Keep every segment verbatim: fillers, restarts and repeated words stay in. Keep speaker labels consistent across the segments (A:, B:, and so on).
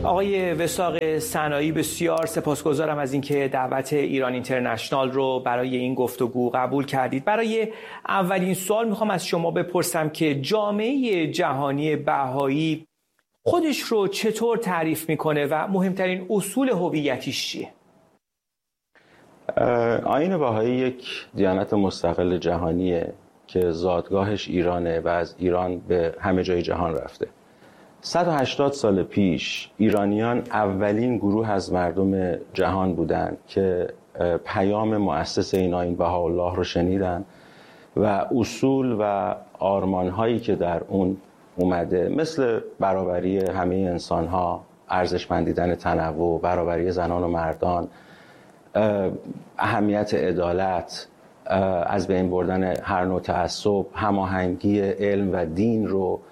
A: آقای وثاق سنایی، بسیار سپاسگزارم از اینکه دعوت ایران اینترنشنال رو برای این گفتگو قبول کردید. برای اولین سوال میخوام از شما بپرسم که جامعه جهانی بهایی خودش رو چطور تعریف میکنه و مهمترین اصول هویتیش چیه؟
B: آیین بهایی یک دیانت مستقل جهانیه که زادگاهش ایرانه و از ایران به همه جای جهان رفته. صد و هشتاد سال پیش ایرانیان اولین گروه از مردم جهان بودند که پیام مؤسس این آیین بهاءالله رو شنیدن و اصول و آرمان‌هایی که در اون اومده، مثل برابری همه انسان‌ها، ارزشمند دیدن تنوع، برابری زنان و مردان، اهمیت عدالت، از بین بردن هر نوع تعصب، هماهنگی علم و دین رو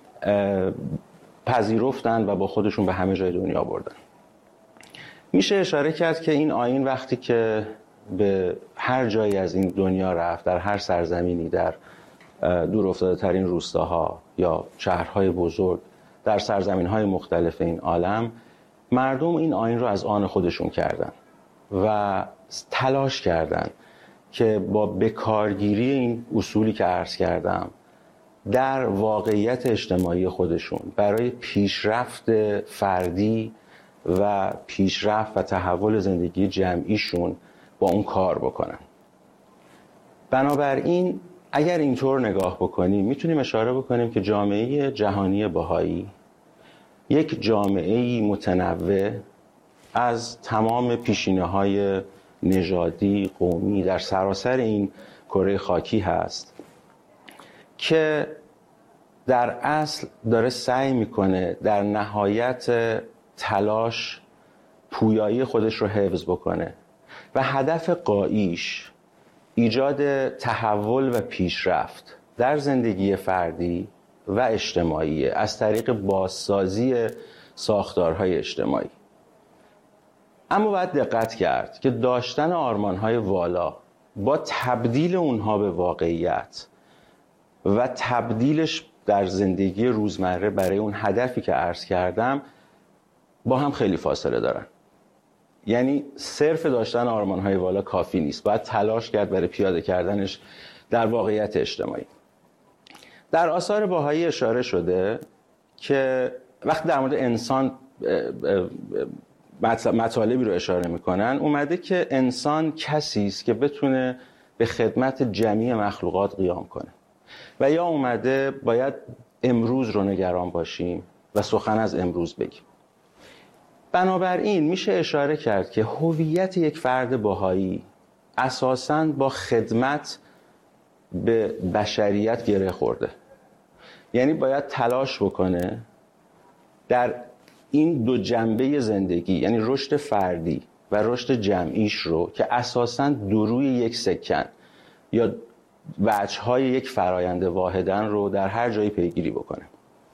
B: پذیرفتن و با خودشون به همه جای دنیا بردن. میشه اشاره کرد که این آیین وقتی که به هر جایی از این دنیا رفت، در هر سرزمینی، در دور افتاده ترین روستاها یا شهرهای بزرگ، در سرزمینهای مختلف این عالم، مردم این آیین رو از آن خودشون کردن و تلاش کردن که با بکارگیری این اصولی که عرض کردم در واقعیت اجتماعی خودشون برای پیشرفت فردی و پیشرفت و تحول زندگی جمعیشون با اون کار بکنن. بنابراین اگر اینطور نگاه بکنیم میتونیم اشاره بکنیم که جامعه جهانی بهایی یک جامعه‌ای متنوع از تمام پیشینه‌های نژادی، قومی در سراسر این کره خاکی هست که در اصل داره سعی میکنه در نهایت تلاش پویایی خودش رو حفظ بکنه و هدف غاییش ایجاد تحول و پیشرفت در زندگی فردی و اجتماعی از طریق بازسازی ساختارهای اجتماعی. اما باید دقت کرد که داشتن آرمانهای والا با تبدیل اونها به واقعیت و تبدیلش در زندگی روزمره برای اون هدفی که عرض کردم با هم خیلی فاصله دارن. یعنی صرف داشتن آرمانهای والا کافی نیست، باید تلاش کرد برای پیاده کردنش در واقعیت اجتماعی. در آثار بهایی اشاره شده که وقتی در مورد انسان مطالبی رو اشاره میکنن، اومده که انسان کسی است که بتونه به خدمت جمیع مخلوقات قیام کنه و یا اومده باید امروز رو نگران باشیم و سخن از امروز بگیم. بنابراین میشه اشاره کرد که هویت یک فرد بهایی اساساً با خدمت به بشریت گره خورده. یعنی باید تلاش بکنه در این دو جنبه زندگی، یعنی رشد فردی و رشد جمعیش رو که اساساً دو روی یک سکن یا وجه‌های یک فرایند واحدن رو در هر جایی پیگیری بکنه.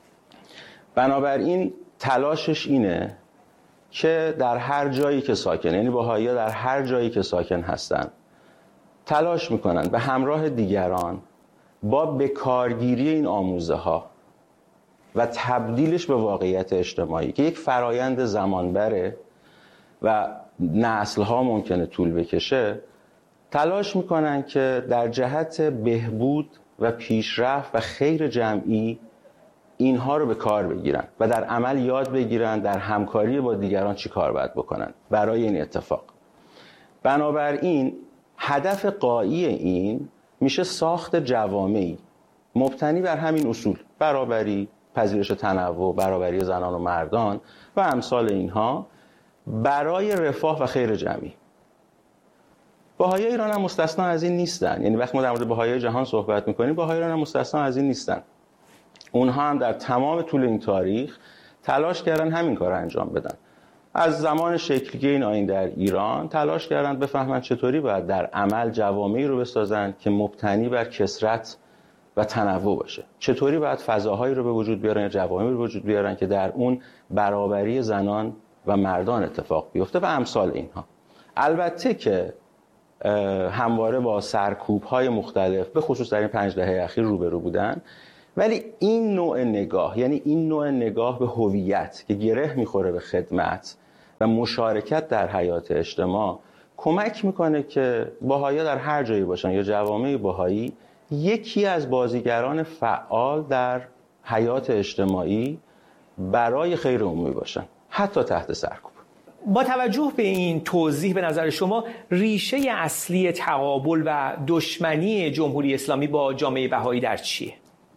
B: بنابراین تلاشش اینه که در هر جایی که ساکن، یعنی بهائی‌ها در هر جایی که ساکن هستن، تلاش میکنن به همراه دیگران با بکارگیری این آموزه ها و تبدیلش به واقعیت اجتماعی که یک فرایند زمانبره و نسل‌ها ممکنه طول بکشه، تلاش میکنن که در جهت بهبود و پیشرفت و خیر جمعی اینها رو به کار بگیرن و در عمل یاد بگیرن در همکاری با دیگران چی کار باید بکنن برای این اتفاق. بنابراین هدف غایی این میشه ساخت جوامعی مبتنی بر همین اصول: برابری، پذیرش تنوع، برابری زنان و مردان و امثال اینها برای رفاه و خیر جمعی. بهایی ایران هم مستثنا از این نیستن. یعنی وقتی ما در مورد بهایی جهان صحبت میکنیم، بهایی ایران هم مستثنا از این نیستن. اونها هم در تمام طول این تاریخ تلاش کردن همین کار انجام بدن. از زمان شکلگیری این آیین در ایران تلاش کردن بفهمن چطوری باید در عمل جوامعی رو بسازن که مبتنی بر کثرت و تنوع باشه. چطوری باید فضاهایی رو به وجود بیارن، جوامعی رو به وجود بیارن که در اون برابری زنان و مردان اتفاق بیفته و امثال اینها. البته که همواره با سرکوب‌های مختلف به خصوص در این پنج دهه اخیر روبرو بودن، ولی این نوع نگاه، یعنی این نوع نگاه به هویت که گره میخوره به خدمت و مشارکت در حیات اجتماع، کمک میکنه که بهائی‌ها در هر جایی باشن یا جوامع بهایی یکی از بازیگران فعال در حیات اجتماعی برای خیر عمومی باشن، حتی تحت سرکوب.
A: با توجه به این توضیح، به نظر شما ریشه اصلی تقابل و دشمنی جمهوری اسلامی با جامعه بهایی در چیه؟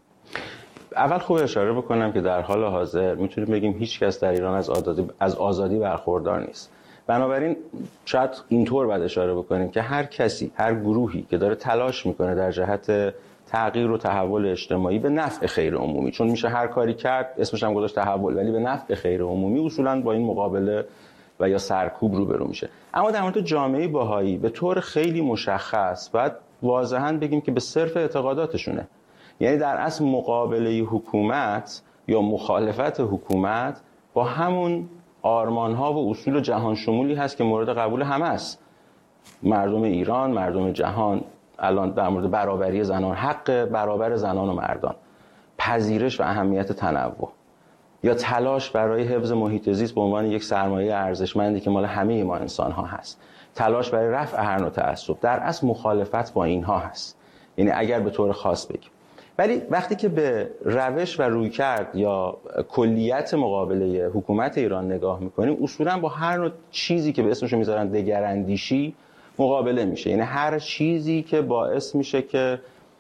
B: اول خوب اشاره بکنم که در حال حاضر میتونیم بگیم هیچ کس در ایران از آزادی از آزادی برخوردار نیست. بنابراین شاید اینطور باید اشاره بکنیم که هر کسی، هر گروهی که داره تلاش میکنه در جهت تغییر و تحول اجتماعی به نفع خیر عمومی، چون میشه هر کاری کرد اسمش هم گذاشت تحول، ولی به نفع خیر عمومی، اصولاً با این مقابله و یا سرکوب روبرو میشه. اما در مورد جامعه بهایی به طور خیلی مشخص باید واضحاً بگیم که به صرف اعتقاداتشونه، یعنی در اصل مقابله حکومت یا مخالفت حکومت با همون آرمان‌ها و اصول جهان شمولی هست که مورد قبول همه است. مردم ایران، مردم جهان، الان در مورد برابری زنان، حق برابر زنان و مردان، پذیرش و اهمیت تنوع، یا تلاش برای حفظ محیط زیست به عنوان یک سرمایه ارزشمندی که مال همه ما انسان‌ها هست، تلاش برای رفع هر نوع تعصب، در اصل مخالفت با اینها هست، یعنی اگر به طور خاص بگیم. ولی وقتی که به روش و رویکرد یا کلیت مقابله حکومت ایران نگاه میکنیم، اصولا با هر نوع چیزی که به اسمش میذارن دگراندیشی مقابله میشه، یعنی هر چیزی که باعث میشه که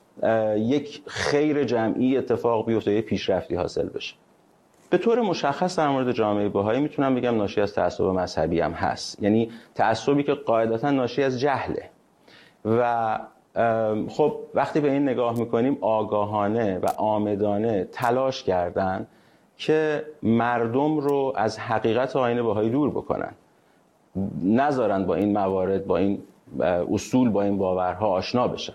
B: یک خیر جمعی اتفاق بیفته، یک پیشرفتی حاصل بشه. به طور مشخص در مورد جامعه بهایی میتونم بگم ناشی از تعصب مذهبی هم هست، یعنی تعصبی که قاعدتا ناشی از جهله. و خب وقتی به این نگاه میکنیم، آگاهانه و عامدانه تلاش کردن که مردم رو از حقیقت آیین بهایی دور بکنن، نذارن با این موارد، با این اصول، با این باورها آشنا بشن.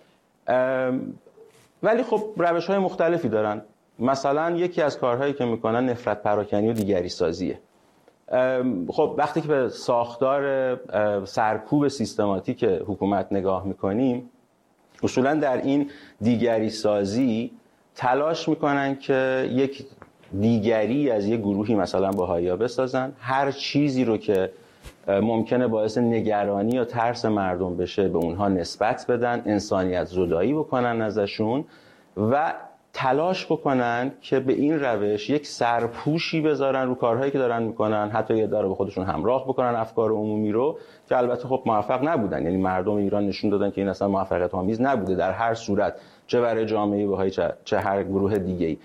B: ولی خب روش‌های مختلفی دارن. مثلا یکی از کارهایی که میکنن نفرت پراکنی و دیگری سازیه. خب وقتی که به ساختار سرکوب سیستماتیک حکومت نگاه میکنیم، اصولا در این دیگری سازی تلاش میکنن که یک دیگری از یک گروهی مثلا بهائی‌ها بسازن، هر چیزی رو که ممکنه باعث نگرانی یا ترس مردم بشه به اونها نسبت بدن، انسانیت زدایی بکنن ازشون و تلاش بکنن که به این روش یک سرپوشی بذارن رو کارهایی که دارن میکنن، حتی یه داره به خودشون همراه بکنن افکار عمومی رو، که البته خب موفق نبودن. یعنی مردم ایران نشون دادن که این اصلا موفقیت آمیز نبوده در هر صورت، چه برای جامعه بهایی چه, چه هر گروه دیگه‌ای.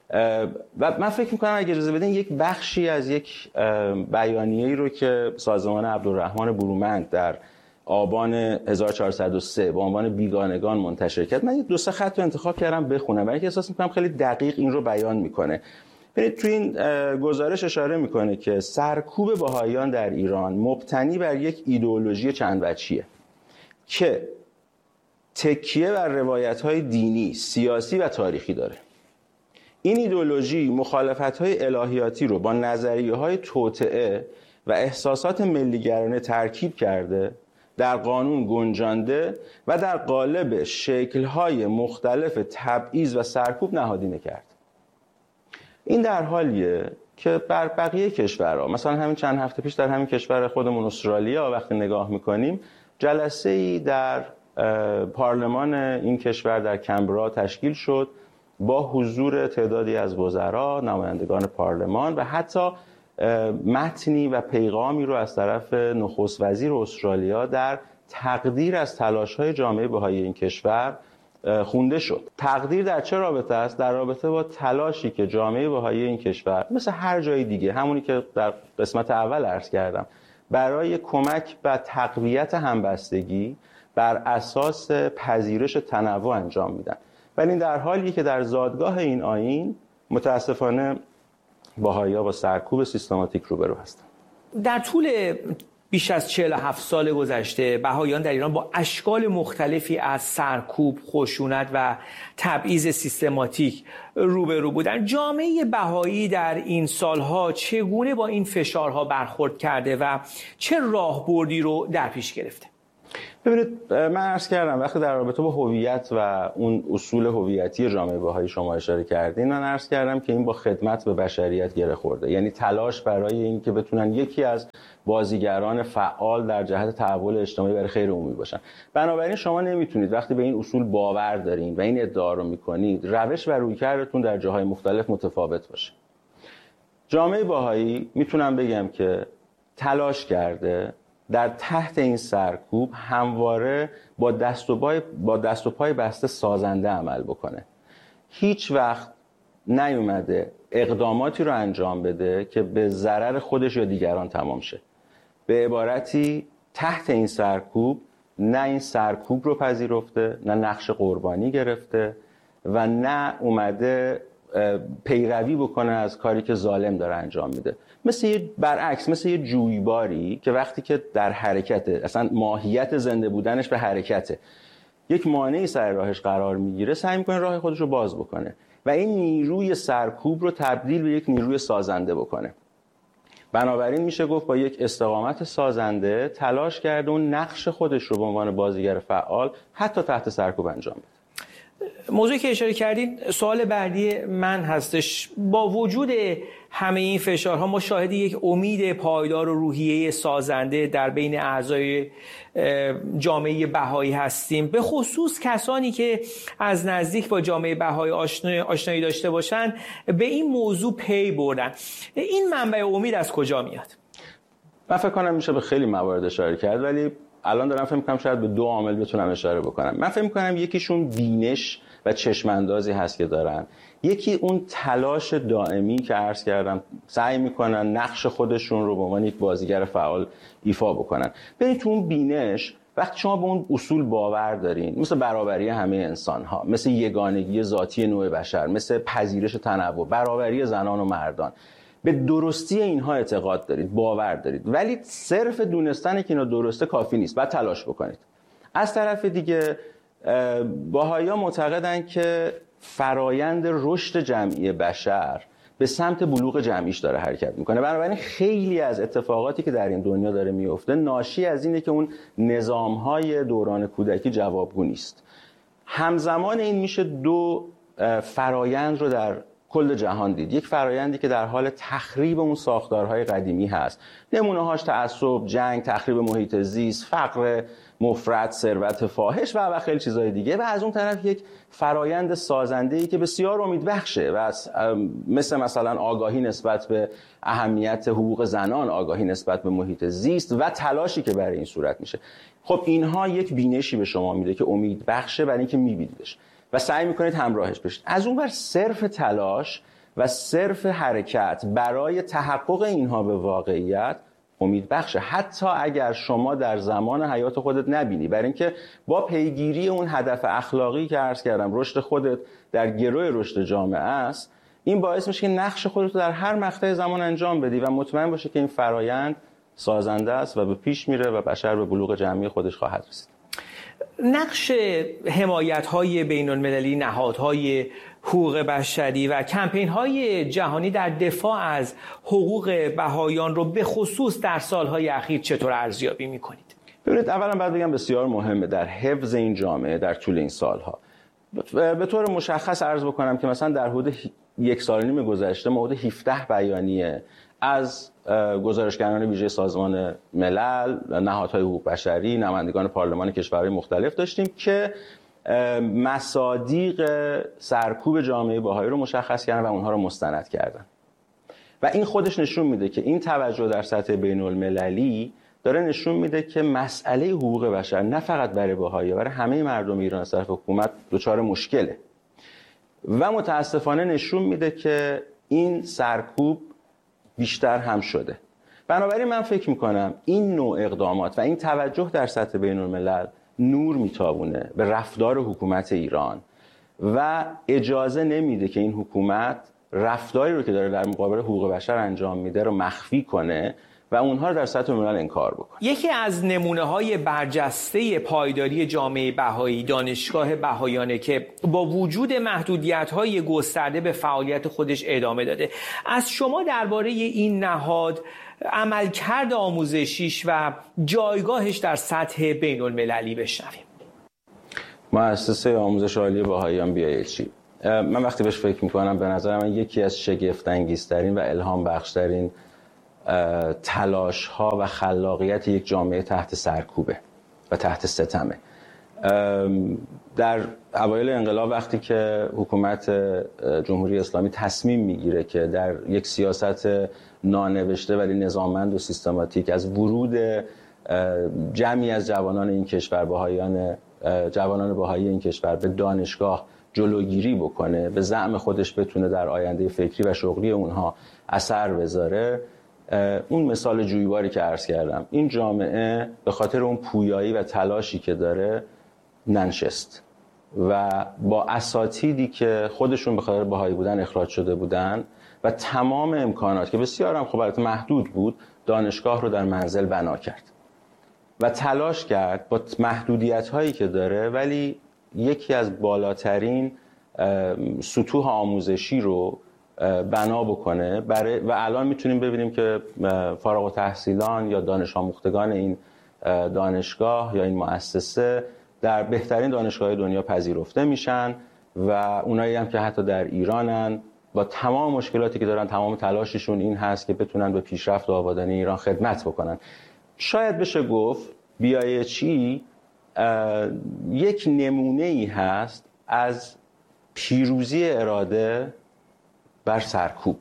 B: و من فکر میکنم اگه اجازه بدین یک بخشی از یک بیانیه‌ای رو که سازمان عبدالرحمن برومند در آبان هزار و چهارصد و سه با عنوان بیگانگان منتشر کرد، من دو سه خط رو انتخاب کردم بخونم، برای اینکه احساس میکنم خیلی دقیق این رو بیان میکنه. ببینید تو این گزارش اشاره میکنه که سرکوب بهائیان در ایران مبتنی بر یک ایدئولوژی چند وجهیه که تکیه بر روایت‌های دینی، سیاسی و تاریخی داره. این ایدئولوژی مخالفت‌های الهیاتی رو با نظریه‌های توطئه و احساسات ملی‌گرایانه ترکیب کرده، در قانون گنجانده و در قالب شکل‌های مختلف تبعیض و سرکوب نهادینه کرد. این در حالیه که بر بقیه کشورها، مثلا همین چند هفته پیش در همین کشور خودمون استرالیا وقتی نگاه می‌کنیم، جلسه‌ای در پارلمان این کشور در کمبرا تشکیل شد با حضور تعدادی از وزرا، نمایندگان پارلمان و حتی متنی و پیغامی رو از طرف نخست وزیر استرالیا در تقدیر از تلاش‌های جامعه بهایی این کشور خونده شد. تقدیر در چه رابطه است؟ در رابطه با تلاشی که جامعه بهایی این کشور مثل هر جای دیگه، همونی که در قسمت اول عرض کردم، برای کمک و تقویت همبستگی بر اساس پذیرش تنوع انجام میدن. ولی این در حالی که در زادگاه این آیین متاسفانه بهائی‌ها با سرکوب سیستماتیک روبرو هستند.
A: در طول بیش از چهل و هفت سال گذشته بهائیان در ایران با اشکال مختلفی از سرکوب، خشونت و تبعیض سیستماتیک روبرو بودند. جامعه بهایی در این سالها چگونه با این فشارها برخورد کرده و چه راهبردی رو در پیش گرفته؟
B: ببینید من عرض کردم وقتی در رابطه با هویت و اون اصول هویتی جامعه بهایی شما اشاره کردین، من عرض کردم که این با خدمت به بشریت گره خورده، یعنی تلاش برای این که بتونن یکی از بازیگران فعال در جهت تحول اجتماعی برای خیر عمومی باشن. بنابراین شما نمیتونید وقتی به این اصول باور دارین و این ادعا رو میکنید روش و رویکردتون در جاهای مختلف متفاوت باشه. جامعه بهایی میتونم بگم که تلاش کرده در تحت این سرکوب همواره با دست و پای با دست و پای بسته سازنده عمل بکنه. هیچ وقت نیومده اقداماتی رو انجام بده که به ضرر خودش یا دیگران تمام شه. به عبارتی تحت این سرکوب نه این سرکوب رو پذیرفته، نه نقش قربانی گرفته و نه اومده پیروی بکنه از کاری که ظالم داره انجام میده. مثل یه برعکس، مثل یه جویباری که وقتی که در حرکته، اصلا ماهیت زنده بودنش به حرکته، یک مانعی سر راهش قرار میگیره، سعی میکنه راه خودش رو باز بکنه و این نیروی سرکوب رو تبدیل به یک نیروی سازنده بکنه. بنابراین میشه گفت با یک استقامت سازنده تلاش کرده اون نقش خودش رو به عنوان بازیگر فعال حتی تحت سرکوب انجام بده.
A: موضوعی که اشاره کردین، سوال بعدی من هستش. با وجود همه این فشارها ما شاهد یک امید پایدار و روحیه سازنده در بین اعضای جامعه بهایی هستیم، به خصوص کسانی که از نزدیک با جامعه بهایی آشنایی داشته باشن به این موضوع پی بردن. این منبع امید از کجا میاد؟
B: من فکر کنم میشه به خیلی موارد اشاره کرد، ولی الان دارم فکر می‌کنم شاید به دو عامل بتونم اشاره بکنم. من فکر می‌کنم یکیشون بینش و چشم‌اندازی هست که دارن، یکی اون تلاش دائمی که عرض کردم سعی می‌کنن نقش خودشون رو به عنوان یک بازیگر فعال ایفا بکنن. ببینید تو اون بینش وقتی شما به اون اصول باور دارین، مثل برابری همه انسان‌ها، مثل یگانگی ذاتی نوع بشر، مثل پذیرش تنوع، برابری زنان و مردان، به درستی اینها اعتقاد دارید، باور دارید، ولی صرف دونستن که اینا درسته کافی نیست، باید تلاش بکنید. از طرف دیگه بهائی‌ها معتقدن که فرایند رشد جمعی بشر به سمت بلوغ جمعیش داره حرکت میکنه. بنابراین خیلی از اتفاقاتی که در این دنیا داره میفته ناشی از اینه که اون نظام‌های دوران کودکی جوابگو نیست. همزمان این میشه دو فرایند رو در کل جهان دید. یک فرایندی که در حال تخریب اون ساختارهای قدیمی هست، نمونه‌هاش تعصب، جنگ، تخریب محیط زیست، فقر مفرط، ثروت فاحش و و خیلی چیزهای دیگه، و از اون طرف یک فرایند سازنده‌ای که بسیار امیدبخشه و مثل مثلا آگاهی نسبت به اهمیت حقوق زنان، آگاهی نسبت به محیط زیست و تلاشی که برای این صورت میشه. خب اینها یک بینشی به شما میده که امیدبخشه برای اینکه میبینیدش و سعی میکنید همراهش بشید. از اون ور صرف تلاش و صرف حرکت برای تحقق اینها به واقعیت امید بخشه، حتی اگر شما در زمان حیات خودت نبینی، برای اینکه با پیگیری اون هدف اخلاقی که عرض کردم رشد خودت در گروه رشد جامعه است، این باعث میشه که نقش خودت رو در هر مقطع زمان انجام بدی و مطمئن باشه که این فرایند سازنده است و به پیش میره و بشر به بلوغ جمعی خودش خواهد رسید.
A: نقش حمایت‌های بین‌المللی، نهادهای حقوق بشری و کمپین‌های جهانی در دفاع از حقوق بهائیان رو به خصوص در سال‌های اخیر چطور ارزیابی می‌کنید؟
B: ببینید اولا باید بگم بسیار مهمه در حفظ این جامعه در طول این سال‌ها. به طور مشخص عرض بکنم که مثلا در حدود یک سال و نیم گذشته ما حدود هفده بیانیه از گزارشگران ویژه سازمان ملل، نهادهای حقوق بشری، نمایندگان پارلمان کشورهای مختلف داشتیم که مصادیق سرکوب جامعه بهایی رو مشخص کردن و اونها رو مستند کردن و این خودش نشون میده که این توجه در سطح بین المللی داره نشون میده که مسئله حقوق بشر نه فقط برای بهایی، برای همه مردم ایران از طرف حکومت دچار مشکله و متاسفانه نشون میده که این سرکوب بیشتر هم شده. بنابراین من فکر میکنم این نوع اقدامات و این توجه در سطح بین الملل نور میتابونه به رفتار حکومت ایران و اجازه نمیده که این حکومت رفتاری رو که داره در مقابل حقوق بشر انجام میده رو مخفی کنه و اونها رو در سطح ملل انکار بکنه.
A: یکی از نمونه‌های برجسته پایداری جامعه بهایی دانشگاه بهاییانه که با وجود محدودیت‌های گسترده به فعالیت خودش ادامه داده. از شما درباره این نهاد، عملکرد آموزشیش و جایگاهش در سطح بین‌المللی بشنویم.
B: مؤسسه آموزش عالی بهاییان بی ای چی، من وقتی بهش فکر میکنم به نظر من یکی از شگفت‌انگیزترین و الهام بخشترین تلاش ها و خلاقیت یک جامعه تحت سرکوبه و تحت ستمه. در اوایل انقلاب وقتی که حکومت جمهوری اسلامی تصمیم میگیره که در یک سیاست نانوشته ولی نظاممند و سیستماتیک از ورود جمعی از جوانان این کشور، بهاییان جوانان بهایی این کشور به دانشگاه جلوگیری بکنه، به زعم خودش بتونه در آینده فکری و شغلی اونها اثر بذاره، اون مثال جویباری که عرض کردم، این جامعه به خاطر اون پویایی و تلاشی که داره ننشست و با اساتیدی که خودشون به خاطر بهایی بودن اخراج شده بودن و تمام امکانات که بسیار هم خب البته محدود بود، دانشگاه رو در منزل بنا کرد و تلاش کرد با محدودیت هایی که داره ولی یکی از بالاترین سطوح آموزشی رو بنا بکنه برای و الان میتونیم ببینیم که فارغ التحصیلان یا دانش آموختگان این دانشگاه یا این مؤسسه در بهترین دانشگاه دنیا پذیرفته میشن و اونایی هم که حتی در ایرانن با تمام مشکلاتی که دارن تمام تلاششون این هست که بتونن به پیشرفت و آبادانی ایران خدمت بکنن. شاید بشه گفت بی آی اچ ای یک نمونه ای هست از پیروزی اراده بر سرکوب،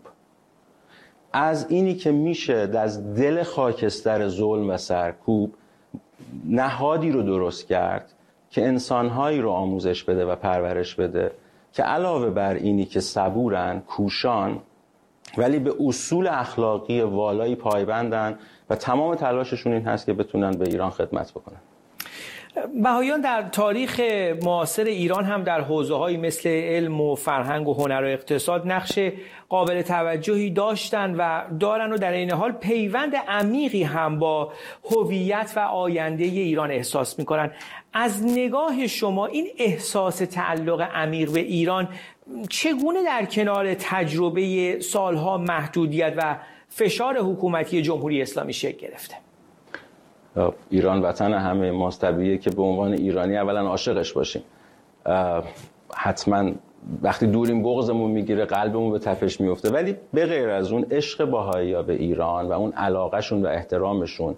B: از اینی که میشه از دل خاکستر ظلم و سرکوب نهادی رو درست کرد که انسانهایی رو آموزش بده و پرورش بده که علاوه بر اینی که صبورن، کوشان، ولی به اصول اخلاقی والایی پایبندن و تمام تلاششون این هست که بتونن به ایران خدمت بکنن.
A: بهاییان در تاریخ معاصر ایران هم در حوزه‌هایی مثل علم و فرهنگ و هنر و اقتصاد نقش قابل توجهی داشتن و دارن و در این حال پیوند عمیقی هم با هویت و آینده ایران احساس می‌کنن. از نگاه شما این احساس تعلق عمیق به ایران چگونه در کنار تجربه سالها محدودیت و فشار حکومتی جمهوری اسلامی شکل گرفته؟
B: ایران وطن همه ماست، طبیعیه که به عنوان ایرانی اولا عاشقش باشیم. حتما وقتی دوریم بغضمون میگیره، قلبمون به تپش میفته، ولی به غیر از اون عشق بهایی‌ها به ایران و اون علاقهشون و احترامشون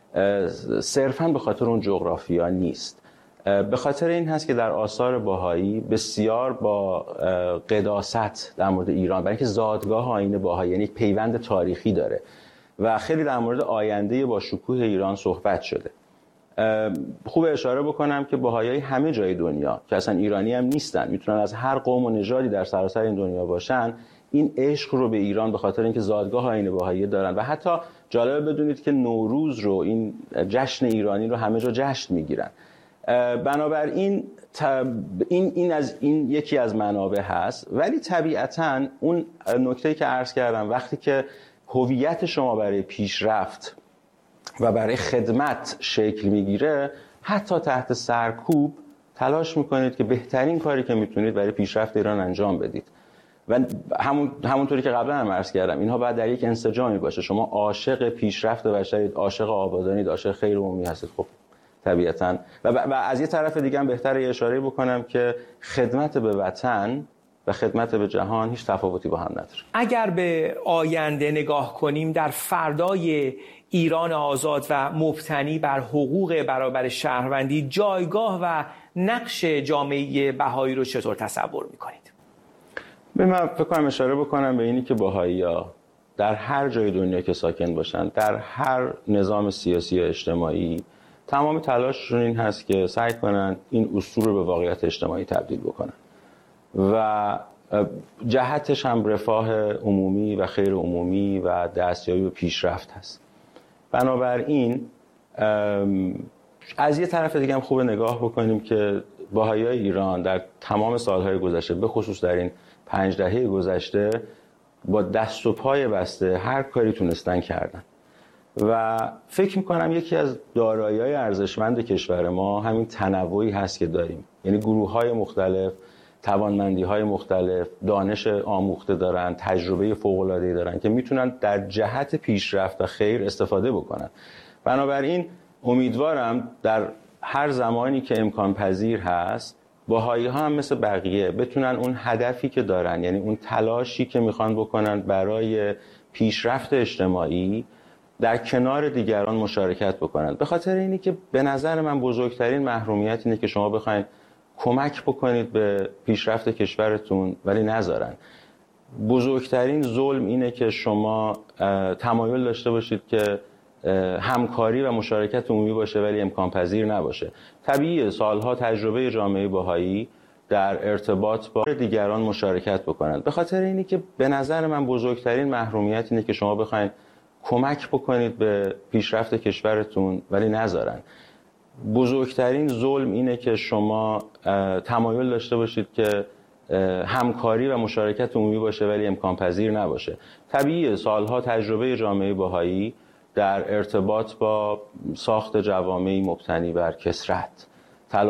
B: صرفاً به خاطر اون جغرافیا نیست. به خاطر این هست که در آثار بهایی بسیار با قداست در مورد ایران، برای اینکه زادگاه آیین بهایی یعنی پیوند تاریخی داره و خیلی در مورد آینده با شکوه ایران صحبت شده. خوب اشاره بکنم که بهایی همه جای دنیا که اصلا ایرانی هم نیستن، میتونن از هر قوم و نژادی در سراسر این دنیا باشن، این عشق رو به ایران به خاطر اینکه زادگاه آیین بهایی دارن و حتی جالبه بدونید که نوروز رو، این جشن ایرانی رو همه جا جشن میگیرن. بنابراین این این از این یکی از منابع هست، ولی طبیعتاً اون نکته‌ای که عرض کردم، وقتی که هویت شما برای پیشرفت و برای خدمت شکل میگیره، حتی تحت سرکوب تلاش میکنید که بهترین کاری که میتونید برای پیشرفت ایران انجام بدید و همون همونطوری که قبلا هم عرض کردم، اینها باید در یک انسجامی باشه. شما عاشق پیشرفت بشرید، عاشق آبادانید، عاشق خیر عمومی هستید، خب طبیعتاً و, و از یه طرف دیگه هم بهتره اشاره بکنم که خدمت به وطن و خدمت به جهان هیچ تفاوتی با هم نداره.
A: اگر به آینده نگاه کنیم، در فردای ایران آزاد و مبتنی بر حقوق برابر شهروندی، جایگاه و نقش جامعه بهایی رو چطور تصور میکنید؟
B: من فکر کنم اشاره بکنم به اینی که بهایی‌ها در هر جای دنیا که ساکن باشن، در هر نظام سیاسی و اجتماعی، تمام تلاششون این هست که سعی کنن این اصول رو به واقعیت اجتماعی تبدیل بکنن و جهتش هم رفاه عمومی و خیر عمومی و دستیابی به پیشرفت هست. بنابراین از یه طرف دیگه هم خوب نگاه بکنیم که بهایی‌های ایران در تمام سالهای گذشته، به خصوص در این پنج دهه گذشته، با دست و پای بسته هر کاری تونستن کردن و فکر میکنم یکی از دارایی‌های ارزشمند کشور ما همین تنوعی هست که داریم، یعنی گروه‌های مختلف، توانمندی‌های مختلف، دانش آموخته دارن، تجربه فوق‌العاده‌ای دارن که میتونن در جهت پیشرفت و خیر استفاده بکنن. بنابراین امیدوارم در هر زمانی که امکان پذیر هست بهائی‌ها هم مثل بقیه بتونن اون هدفی که دارن، یعنی اون تلاشی که میخوان بکنن برای پیشرفت اجتماعی، در کنار دیگران مشارکت بکنن. به خاطر اینی که به نظر من بزرگترین محرومیت اینه که شما بخواید کمک بکنید به پیشرفت کشورتون ولی نذارن. بزرگترین ظلم اینه که شما تمایل داشته باشید که همکاری و مشارکت عمومی باشه ولی امکان پذیر نباشه. طبیعیه سالها تجربه جامعه بهایی در ارتباط با دیگران مشارکت بکنند. به خاطر اینی که به نظر من بزرگترین محرومیت اینه که شما بخواید کمک بکنید به پیشرفت کشورتون ولی نذارن. بزرگترین ظلم اینه که شما تمایل داشته باشید که همکاری و مشارکت عمومی باشه ولی امکان پذیر نباشه. طبیعیه سالها تجربه جامعه بهایی در ارتباط با ساخت جوامعی مبتنی بر کثرت